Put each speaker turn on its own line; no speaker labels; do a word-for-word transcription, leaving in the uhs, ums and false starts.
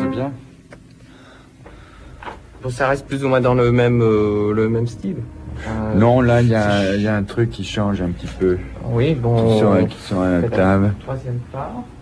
c'est bien.
Bon, ça reste plus ou moins dans le même, euh, le même style. Euh,
Non, là, il y a, y a un truc qui change un petit peu.
Oui, bon.
Qui sont, qui sont à la table.
Troisième part.